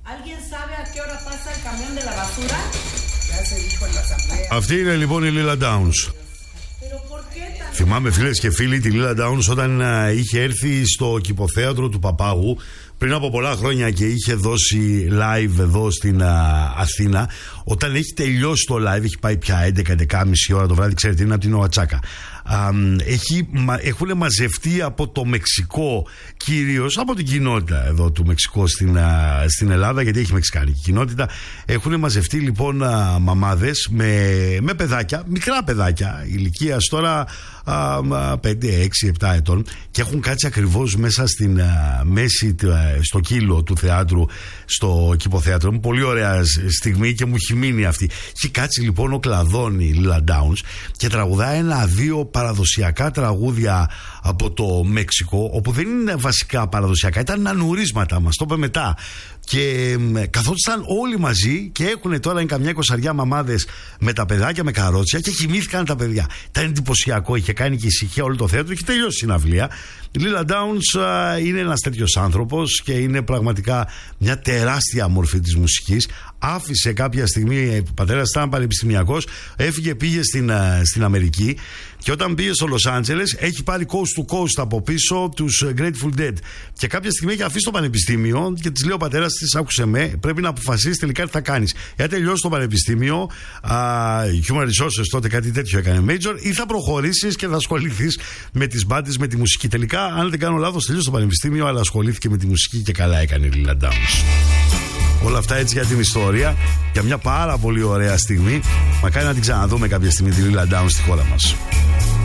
Αυτή είναι λοιπόν η Lila Downs. Θυμάμαι, φίλες και φίλοι, τη Lila Downs όταν είχε έρθει στο Κηποθέατρο του Παπάγου πριν από πολλά χρόνια και είχε δώσει live εδώ στην Αθήνα. Όταν έχει τελειώσει το live, έχει πάει πια 11-11.30 ώρα το βράδυ, ξέρετε, είναι από την Οατσάκα. Έχουν μαζευτεί από το Μεξικό, κυρίως από την κοινότητα εδώ του Μεξικού στην Ελλάδα, γιατί έχει μεξικάνικη κοινότητα. Έχουν μαζευτεί λοιπόν μαμάδες με παιδάκια, μικρά παιδάκια ηλικίας τώρα 5, 6, 7 ετών, και έχουν κάτσει ακριβώς μέσα στην μέση, στο κύλο του θεάτρου, στο Κηποθέατρο. Είναι πολύ ωραία στιγμή και μου έχει μείνει αυτή. Έχει κάτσει λοιπόν ο Κλαδόν, η Lila Downs, και τραγουδάει 1-2 παραδοσιακά τραγούδια από το Μέξικο, όπου δεν είναι βασικά παραδοσιακά, ήταν ανουρίσματα, μας το είπε μετά. Και καθόντουσαν όλοι μαζί και έχουν τώρα καμιά 20 μαμάδες με τα παιδάκια, με καρότσια, και κοιμήθηκαν τα παιδιά. Ήταν εντυπωσιακό, είχε κάνει και ησυχία όλο το θέατρο, είχε τελειώσει η συναυλία. Η Lila Downs είναι ένας τέτοιος άνθρωπος και είναι πραγματικά μια τεράστια μορφή της μουσικής. Άφησε κάποια στιγμή, ο πατέρας ήταν πανεπιστημιακός, έφυγε, πήγε στην Αμερική, και όταν πήγε στο Λος Άντζελες έχει πάρει coast to coast από πίσω τους Grateful Dead, και κάποια στιγμή έχει αφήσει το πανεπιστήμιο και της λέει ο πατέρας της, άκουσε με, πρέπει να αποφασίσεις τελικά τι θα κάνεις. Για τελειώσει το πανεπιστήμιο, Human Resources τότε, κάτι τέτοιο έκανε major, ή θα προχωρήσεις και θα ασχοληθείς με τις μπάντες, με τη μουσική. Τελικά, αν δεν κάνω λάθος, τελείωσε το πανεπιστήμιο, αλλά ασχολήθηκε με τη μουσική και καλά έκανε η Lila Downs. Όλα αυτά έτσι για την ιστορία, για μια πάρα πολύ ωραία στιγμή. Μακάρι να την ξαναδούμε κάποια στιγμή τη Lila Downs στη χώρα μας.